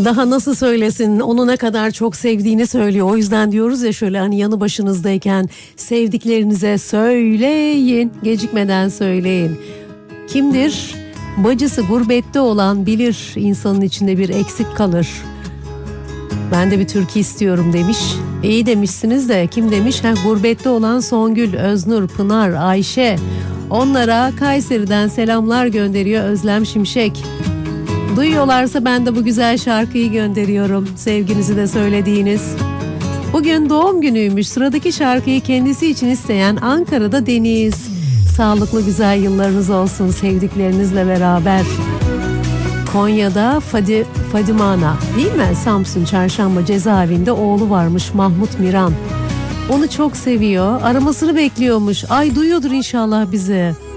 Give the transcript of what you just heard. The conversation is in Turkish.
Daha nasıl söylesin, onu ne kadar çok sevdiğini söylüyor. O yüzden diyoruz ya, şöyle hani yanı başınızdayken sevdiklerinize söyleyin, gecikmeden söyleyin. Kimdir? Bacısı gurbette olan bilir, insanın içinde bir eksik kalır. Ben de bir türkü istiyorum demiş. İyi demişsiniz de kim demiş? Gurbette olan Songül, Öznur, Pınar, Ayşe. Onlara Kayseri'den selamlar gönderiyor Özlem Şimşek. Duyuyorlarsa ben de bu güzel şarkıyı gönderiyorum. Sevginizi de söylediğiniz. Bugün doğum günüymüş. Sıradaki şarkıyı kendisi için isteyen Ankara'da Deniz. Sağlıklı güzel yıllarınız olsun sevdiklerinizle beraber. Konya'da Fadimana değil mi? Samsun Çarşamba cezaevinde oğlu varmış, Mahmut Miran. Onu çok seviyor. Aramasını bekliyormuş. Ay, duyuyordur inşallah bizi.